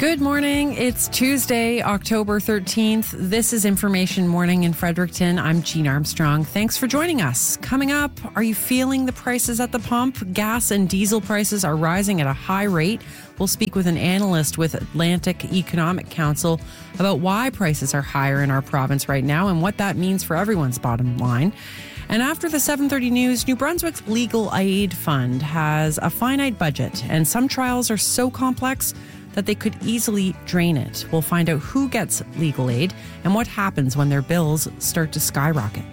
Good morning. It's Tuesday, October 13th. This is Information Morning in Fredericton. I'm Jean Armstrong. Thanks for joining us. Coming up, are you feeling the prices at the pump? Gas and diesel prices are rising at a high rate. We'll speak with an analyst with Atlantic Economic Council about why prices are higher in our province right now and what that means for everyone's bottom line. And after the 7:30 news, New Brunswick's Legal Aid Fund has a finite budget, and some trials are so complex that they could easily drain it. We'll find out who gets legal aid and what happens when their bills start to skyrocket.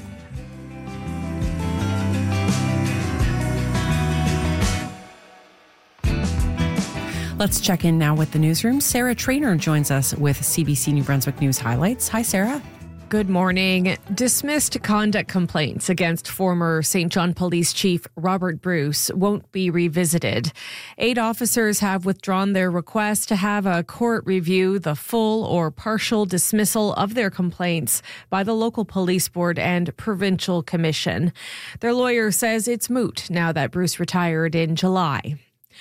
Let's check in now with the newsroom. Sarah Traynor joins us with CBC New Brunswick News highlights. Hi, Sarah. Good morning. Dismissed conduct complaints against former St. John Police Chief Robert Bruce won't be revisited. 8 officers have withdrawn their request to have a court review the full or partial dismissal of their complaints by the local police board and provincial commission. Their lawyer says it's moot now that Bruce retired in July.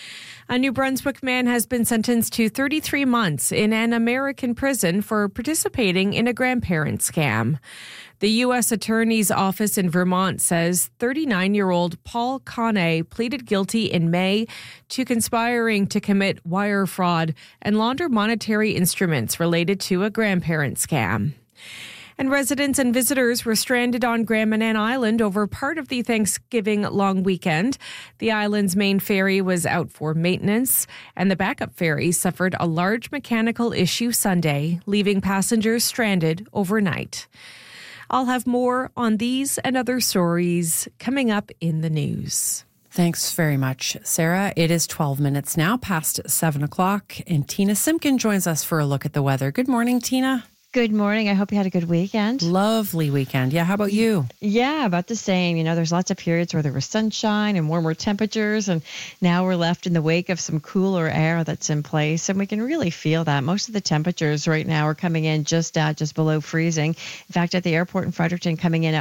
A New Brunswick man has been sentenced to 33 months in an American prison for participating in a grandparent scam. The U.S. Attorney's Office in Vermont says 39-year-old Paul Conne pleaded guilty in May to conspiring to commit wire fraud and launder monetary instruments related to a grandparent scam. And residents and visitors were stranded on Grand Manan Island over part of the Thanksgiving long weekend. The island's main ferry was out for maintenance, and the backup ferry suffered a large mechanical issue Sunday, leaving passengers stranded overnight. I'll have more on these and other stories coming up in the news. Thanks very much, Sarah. It is 12 minutes now past 7 o'clock, and Tina Simpkin joins us for a look at the weather. Good morning, Tina. Good morning. I hope you had a good weekend. Lovely weekend. Yeah, how about you? Yeah, about the same. You know, there's lots of periods where there was sunshine and warmer temperatures, and now we're left in the wake of some cooler air that's in place, and we can really feel that. Most of the temperatures right now are coming in just below freezing. In fact, at the airport in Fredericton, coming in at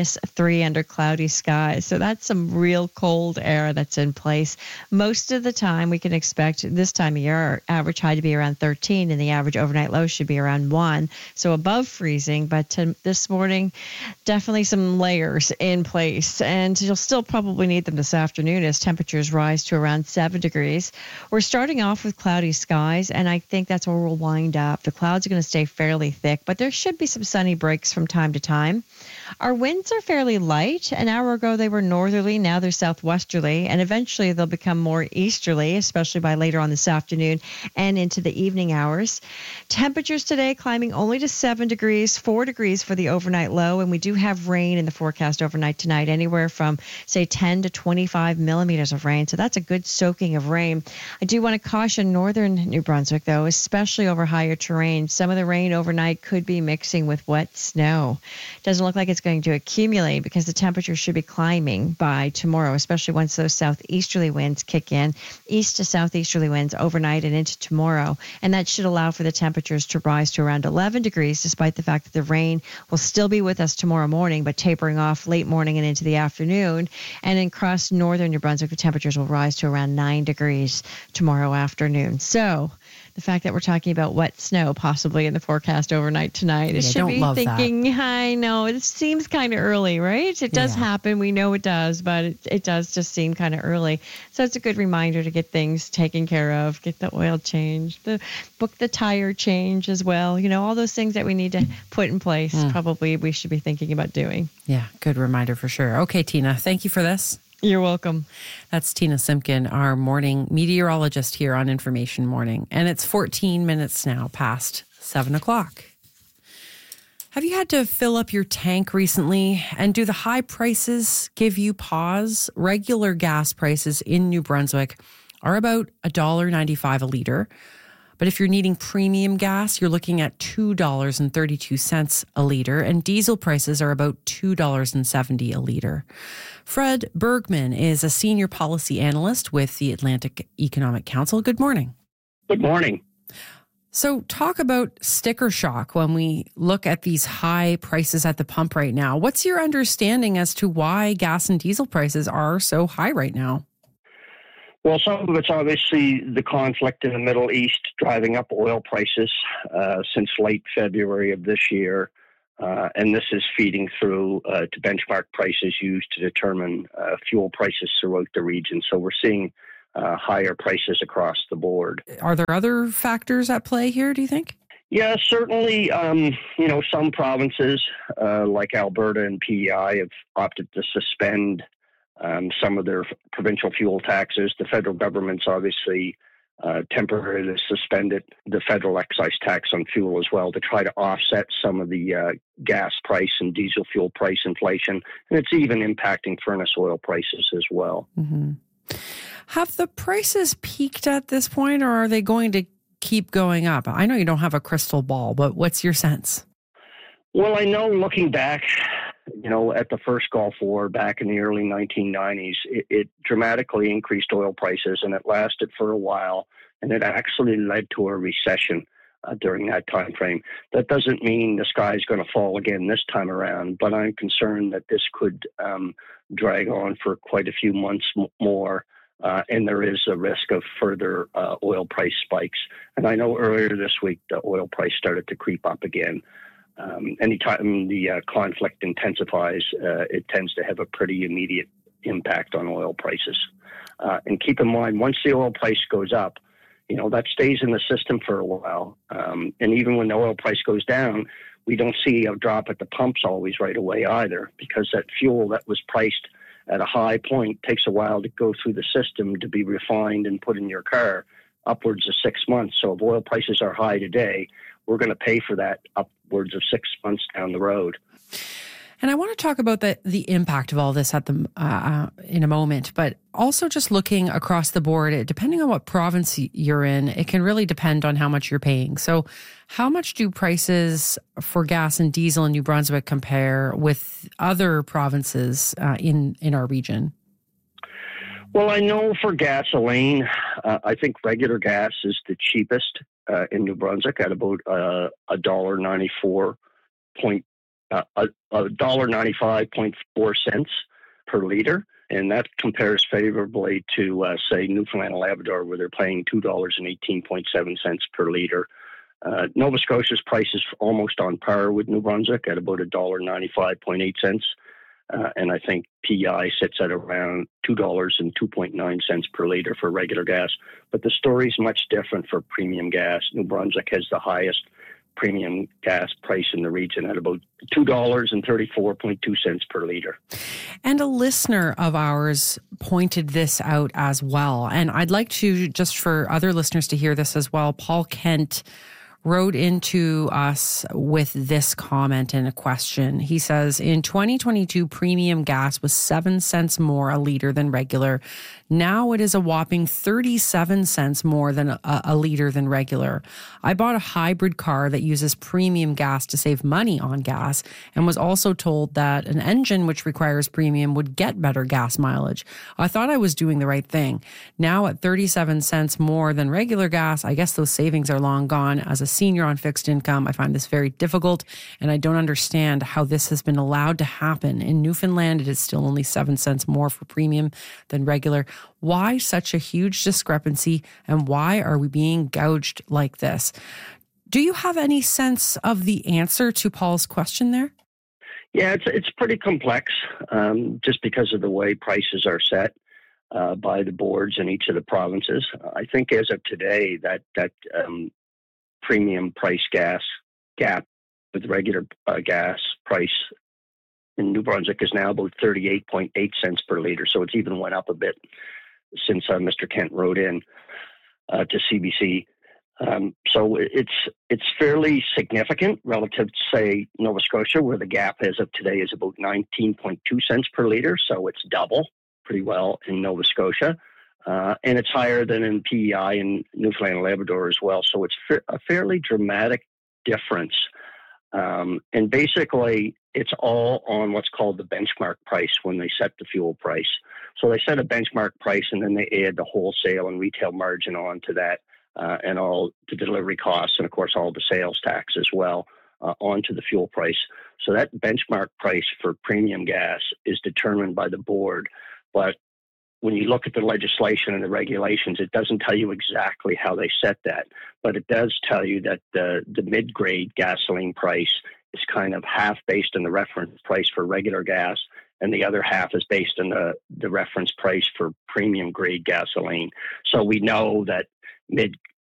-3 under cloudy skies. So that's some real cold air that's in place. Most of the time, we can expect this time of year our average high to be around 13, and the average overnight low should be around 1. So above freezing, but this morning, definitely some layers in place. And you'll still probably need them this afternoon as temperatures rise to around 7 degrees. We're starting off with cloudy skies, and I think that's where we'll wind up. The clouds are going to stay fairly thick, but there should be some sunny breaks from time to time. Our winds are fairly light. An hour ago, they were northerly. Now they're southwesterly, and eventually they'll become more easterly, especially by later on this afternoon and into the evening hours. Temperatures today climbing only to 7 degrees, 4 degrees for the overnight low, and we do have rain in the forecast overnight tonight, anywhere from, say, 10 to 25 millimeters of rain. So that's a good soaking of rain. I do want to caution northern New Brunswick, though, especially over higher terrain. Some of the rain overnight could be mixing with wet snow. Doesn't look like it's going to accumulate because the temperature should be climbing by tomorrow, especially once those southeasterly winds kick in, east to southeasterly winds overnight and into tomorrow. And that should allow for the temperatures to rise to around 11 degrees, despite the fact that the rain will still be with us tomorrow morning, but tapering off late morning and into the afternoon. And across northern New Brunswick, the temperatures will rise to around 9 degrees tomorrow afternoon. So the fact that we're talking about wet snow possibly in the forecast overnight tonight, it should be thinking, that. I know, it seems kind of early, right? It does happen. We know it does, but it does just seem kind of early. So it's a good reminder to get things taken care of, get the oil changed, book the tire change as well. You know, all those things that we need to put in place, probably we should be thinking about doing. Yeah, good reminder for sure. Okay, Tina, thank you for this. You're welcome. That's Tina Simpkin, our morning meteorologist here on Information Morning. And it's 14 minutes now past 7 o'clock. Have you had to fill up your tank recently? And do the high prices give you pause? Regular gas prices in New Brunswick are about $1.95 a litre. But if you're needing premium gas, you're looking at $2.32 a litre, and diesel prices are about $2.70 a litre. Fred Bergman is a senior policy analyst with the Atlantic Economic Council. Good morning. Good morning. So talk about sticker shock when we look at these high prices at the pump right now. What's your understanding as to why gas and diesel prices are so high right now? Well, some of it's obviously the conflict in the Middle East driving up oil prices since late February of this year. And this is feeding through to benchmark prices used to determine fuel prices throughout the region. So we're seeing higher prices across the board. Are there other factors at play here, do you think? Yeah, certainly, some provinces like Alberta and PEI have opted to suspend some of their provincial fuel taxes. The federal government's obviously temporarily suspended the federal excise tax on fuel as well to try to offset some of the gas price and diesel fuel price inflation. And it's even impacting furnace oil prices as well. Mm-hmm. Have the prices peaked at this point, or are they going to keep going up? I know you don't have a crystal ball, but what's your sense? Well, I know looking back, at the first Gulf War back in the early 1990s, it dramatically increased oil prices, and it lasted for a while, and it actually led to a recession during that time frame. That doesn't mean the sky is going to fall again this time around, but I'm concerned that this could drag on for quite a few months more. And there is a risk of further oil price spikes. And I know earlier this week, the oil price started to creep up again. Anytime the conflict intensifies, it tends to have a pretty immediate impact on oil prices. And keep in mind, once the oil price goes up, that stays in the system for a while. And even when the oil price goes down, we don't see a drop at the pumps always right away either, because that fuel that was priced at a high point takes a while to go through the system to be refined and put in your car, upwards of 6 months. So if oil prices are high today, we're going to pay for that upwards of 6 months down the road. And I want to talk about the impact of all this in a moment, but also just looking across the board, depending on what province you're in, it can really depend on how much you're paying. So how much do prices for gas and diesel in New Brunswick compare with other provinces in our region? Well, I know for gasoline, I think regular gas is the cheapest in New Brunswick at about $1.94 $1.95.4 per liter, and that compares favorably to, say, Newfoundland and Labrador, where they're paying $2.18.7 per liter. Nova Scotia's price is almost on par with New Brunswick at about $1.95.8, and I think PEI sits at around $2.09 per liter for regular gas. But the story's much different for premium gas. New Brunswick has the highest premium gas price in the region at about $2.34.2 per liter. And a listener of ours pointed this out as well. And I'd like to, just for other listeners to hear this as well, Paul Kent wrote into us with this comment and a question. He says, in 2022, premium gas was 7 cents more a liter than regular. Now it is a whopping 37 cents more than a liter than regular. I bought a hybrid car that uses premium gas to save money on gas, and was also told that an engine which requires premium would get better gas mileage. I thought I was doing the right thing. Now at 37 cents more than regular gas, I guess those savings are long gone. As a senior on fixed income, I find this very difficult, and I don't understand how this has been allowed to happen. In Newfoundland, it is still only 7 cents more for premium than regular. Why such a huge discrepancy, and why are we being gouged like this? Do you have any sense of the answer to Paul's question there? Yeah, it's pretty complex, just because of the way prices are set by the boards in each of the provinces. I think as of today, that premium price gas gap with regular gas price in New Brunswick is now about 38.8 cents per liter. So it's even went up a bit since Mr. Kent wrote in to CBC. So it's fairly significant relative to, say, Nova Scotia, where the gap as of today is about 19.2 cents per liter. So it's double pretty well in Nova Scotia. And it's higher than in PEI and Newfoundland and Labrador as well. So it's a fairly dramatic difference. And basically, it's all on what's called the benchmark price when they set the fuel price. So they set a benchmark price, and then they add the wholesale and retail margin onto that, and all the delivery costs, and of course all the sales tax as well, onto the fuel price. So that benchmark price for premium gas is determined by the board. But when you look at the legislation and the regulations, it doesn't tell you exactly how they set that, but it does tell you that the mid-grade gasoline price is kind of half based on the reference price for regular gas, and the other half is based on the reference price for premium grade gasoline. So we know that